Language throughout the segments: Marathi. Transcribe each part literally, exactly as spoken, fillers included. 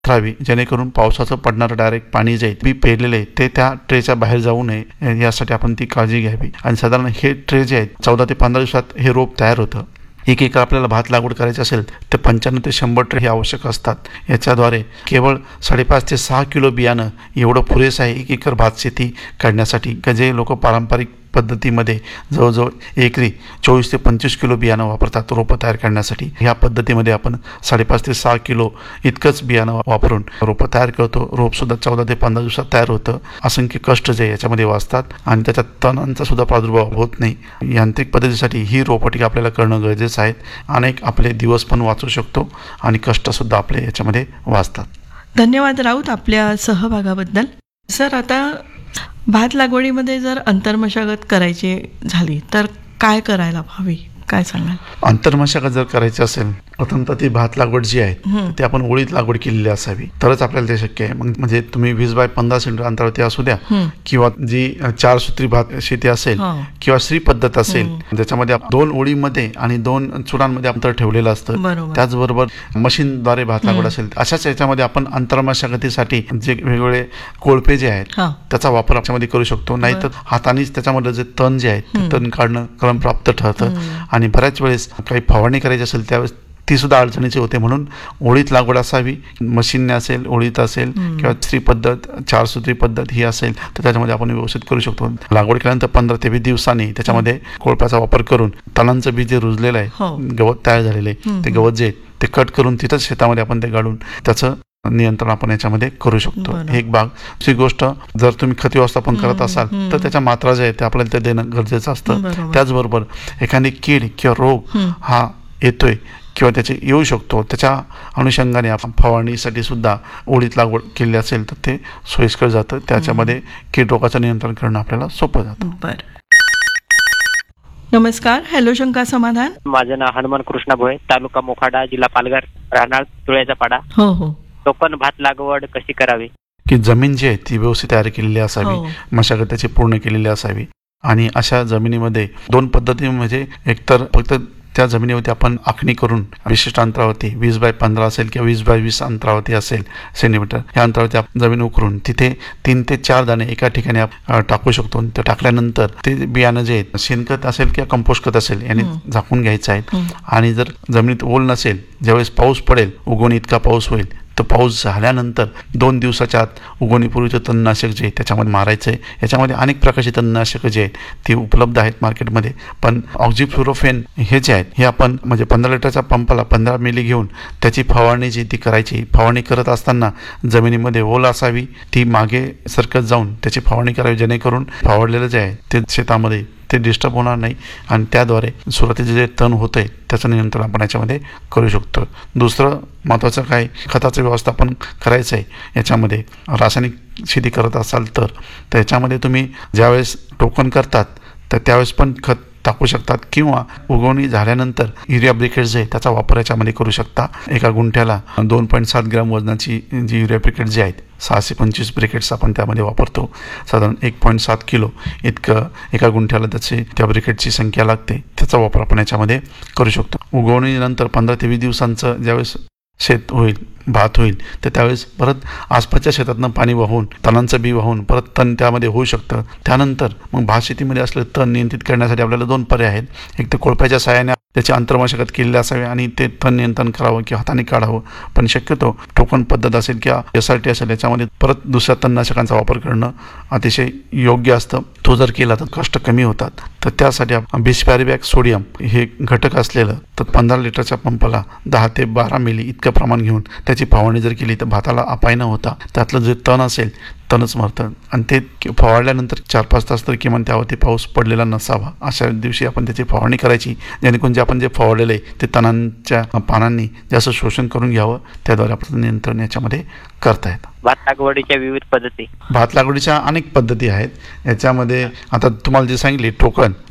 पसरावी, जेणेकरून पावसाचं पडणारं डायरेक्ट पाणी जे बी पेरलेले ते त्या ट्रेच्या बाहेर जाऊ नये यासाठी आपण ती काळजी घ्यावी. आणि साधारण हे ट्रे जे आहेत चौदा ते पंधरा दिवसात हे रोप तयार होतं. एक एकर आपल्याला भात लागवड करायची असेल तर पंच्याण्णव ते शंभर ट्रे हे आवश्यक असतात. याच्याद्वारे केवळ साडेपाच ते सहा किलो बियाणं एवढं पुरेसं आहे एक एकर भात शेती काढण्यासाठी. का जे लोक पारंपरिक पद्धतीमध्ये जवळजवळ एकरी चोवीस ते पंचवीस किलो बियाणं वापरतात रोपं तयार करण्यासाठी. ह्या पद्धतीमध्ये आपण साडेपाच ते सहा किलो इतकंच बियाणं वापरून रोपं तयार करतो. रोपसुद्धा चौदा ते पंधरा दिवसात तयार होतं. असंख्य कष्ट जे याच्यामध्ये वाचतात आणि त्याच्यात तणांचा सुद्धा प्रादुर्भाव होत नाही. यांत्रिक पद्धतीसाठी ही रोपवाटिका आपल्याला करणं गरजेचं आहे. अनेक आपले दिवस पण वाचू शकतो आणि कष्टसुद्धा आपले याच्यामध्ये वाचतात. धन्यवाद राऊत आपल्या सहभागाबद्दल. सर, आता भात लागवडीमध्ये जर अंतर्मशागत करायची झाली तर काय करायला हवी, काय सांगाल? अंतर्मशागत जर करायची असेल प्रथमतः ती भात लागवड जी आहे ती आपण ओळीत लागवड केलेली असावी तरच आपल्याला ते शक्य आहे. मग म्हणजे तुम्ही वीस बाय पंधरा सेंटर अंतरावरती असू द्या किंवा जी चार सूत्री भात शेती असेल किंवा श्री पद्धत असेल ज्याच्यामध्ये दोन ओळीमध्ये आणि दोन चुडांमध्ये अंतर ठेवलेलं असतं, त्याचबरोबर मशीनद्वारे भात लागवड असेल, अशाच याच्यामध्ये आपण अंतर्मशागतीसाठी जे वेगवेगळे कोळपे जे आहेत त्याचा वापर याच्यामध्ये करू शकतो. नाहीतर हातानेच त्याच्यामध्ये जे तण जे आहेत ते तण काढणं क्रमप्राप्त ठरतं. आणि बऱ्याच वेळेस काही फवारणी करायची असेल त्यावेळेस ती सुद्धा अडचणीची होते. म्हणून ओळीत लागवड असावी. मशीनने असेल, ओळीत असेल किंवा स्त्री पद्धत, चार सूत्री पद्धत ही असेल तर त्याच्यामध्ये आपण व्यवस्थित करू शकतो. लागवड केल्यानंतर पंधरा ते वीस दिवसांनी त्याच्यामध्ये कोळप्याचा वापर करून तणांचं बी जे रुजलेलं आहे, गवत तयार झालेलं आहे, ते गवत जे ते कट करून तिथंच शेतामध्ये आपण ते गाडून त्याचं नियंत्रण आपण याच्यामध्ये करू शकतो. एक भाग. दुसरी गोष्ट, जर तुम्ही खत व्यवस्थापन करत असाल तर त्याच्या मात्रा जे आहे ते आपल्याला ते देणं गरजेचं असतं. त्याचबरोबर एखादी कीड किंवा रोग हा येतोय किंवा त्याचे येऊ शकतो त्याच्या अनुषंगाने आपण फवारणीसाठी सुद्धा ओळीत लागवड केली असेल तर ते सोयीस्कर जातं. त्याच्यामध्ये कीड रोगाचं नियंत्रण करणं आपल्याला सोपं जातं. बरं. नमस्कार, हॅलो शंका समाधान. माझं नाव हनुमान कृष्णा भोये, तालुका मोखाडा, जिल्हा पालघर, राहणार तुळ्याचा पाडा. हो हो. टोकन भात लागवड कशी करावी? की जमीन जी आहे ती व्यवस्थित तयार केलेली असावी, मशागत त्याची पूर्ण केलेली असावी. आणि अशा जमिनीमध्ये दोन पद्धती, म्हणजे एकतर फक्त त्या जमिनीवरती आपण आखणी करून विशिष्ट अंतरावरती वीस बाय पंधरा असेल किंवा वीस बाय वीस अंतरावरती असेल सेंटीमीटर या अंतरावरती आपण जमीन उकरून तिथे तीन ते चार दाणे एका ठिकाणी आपण टाकू शकतो. ते टाकल्यानंतर ते बियाणं जे आहे शेणखत असेल किंवा कंपोस्ट खत असेल याने झाकून घ्यायचं आहे. आणि जर जमिनीत ओल नसेल, ज्यावेळेस पाऊस पडेल, उगवणी इतका पाऊस होईल, तर पाऊस झाल्यानंतर दोन दिवसाच्या आत उगवणीपूर्वीचं तणनाशक जे आहे त्याच्यामध्ये मारायचं आहे. याच्यामध्ये अनेक प्रकारची तणनाशकं जे आहेत ती उपलब्ध आहेत मार्केटमध्ये. पण ऑक्झिफ्लोरोफेन हे जे आहेत हे आपण म्हणजे पंधरा लिटरच्या पंपाला पंधरा मिली घेऊन त्याची फवारणी जी ती करायची. फवारणी करत असताना जमिनीमध्ये ओल असावी, ती मागे सरकत जाऊन त्याची फवारणी करावी, जेणेकरून फवारलेलं जे आहे ते शेतामध्ये ते डिस्टर्ब होणार नाही आणि त्याद्वारे सुरुवातीचे जे तण होतं आहे त्याचं नियंत्रण आपण याच्यामध्ये करू शकतो. दुसरं महत्त्वाचं काय, खताचं व्यवस्थापन करायचं आहे. याच्यामध्ये रासायनिक शेती करत असाल तर त्याच्यामध्ये तुम्ही ज्यावेळेस टोकन करतात तर त्यावेळेस पण खत टाकू शकतात किंवा उगवणी झाल्यानंतर युरिया ब्रिकेट जे आहे त्याचा वापर याच्यामध्ये करू शकता. एका गुंठ्याला दोन पॉईंट सात ग्राम वजनाची जी युरिया ब्रिकेट जी आहेत सहाशे पंचवीस ब्रिकेट्स आपण त्यामध्ये वापरतो. साधारण एक पॉईंट सात किलो इतकं एका गुंठ्याला त्याची त्या ब्रिकेटची संख्या लागते. त्याचा वापर आपण याच्यामध्ये करू शकतो. उगवणीनंतर पंधरा ते वीस दिवसांचं ज्यावेळेस शेत होईल, भात होईल, तर त्यावेळेस परत आसपासच्या शेतातनं पाणी वाहून तणांचं बी वाहून परत तण त्यामध्ये होऊ शकतं. त्यानंतर मग भात शेतीमध्ये असलेलं तण नियंत्रित करण्यासाठी आपल्याला दोन पर्याय आहेत. एक तर कोळप्याच्या सहाय्याने त्याची अंतर्मशागत केलेली असावी आणि ते तण नियंत्रण करावं किंवा हाताने काढावं. पण शक्यतो टोकन पद्धत असेल किंवा एस आर टी असेल याच्यामध्ये परत दुसऱ्या तणनाशकांचा वापर करणं अतिशय योग्य असतं. तो जर केला तर कष्ट कमी होतात. तर त्यासाठी बिस्पॅरिबॅक सोडियम हे घटक असलेलं तर पंधरा लिटरच्या पंपाला दहा ते बारा मिली इतकं प्रमाण घेऊन त्याची फवारणी जर केली तर भाताला अपाय न होता त्यातलं जे तण असेल तणच मरतं. आणि ते फवारल्यानंतर चार पाच तास तर किमान त्यावरती पाऊस पडलेला नसावा अशा दिवशी आपण त्याची फवारणी करायची, जेणेकरून जे आपण जे फवारलेलं आहे ते तणांच्या पानांनी जास्त शोषण करून घ्यावं. त्याद्वारे आपण नियंत्रण याच्यामध्ये करता येतं. भात लागवडीच्या विविध पद्धती. भात लागवडीच्या अनेक पद्धती आहेत. याच्यामध्ये आता तुम्हाला जे सांगितले टोकन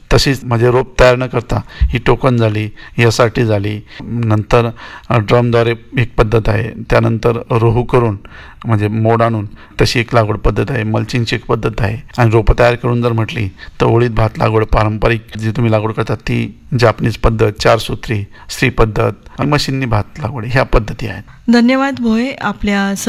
तशीच म्हणजे रोप तयार न करता ही टोकन झाली, एस आर टी झाली, नंतर ड्रमद्वारे एक पद्धत आहे, त्यानंतर रोहू करून म्हणजे मोड आणून तशी एक लागवड पद्धत आहे, मल्चिंगची एक पद्धत आहे. आणि रोपं तयार करून जर म्हटली तर ओळीत भात लागवड पारंपरिक जी तुम्ही लागवड करता ती जापनीज पद्धत, चार सूत्री, स्त्री पद्धत आणि मशीननी भात लागवड ह्या पद्धती आहेत. धन्यवाद भोये. आपल्या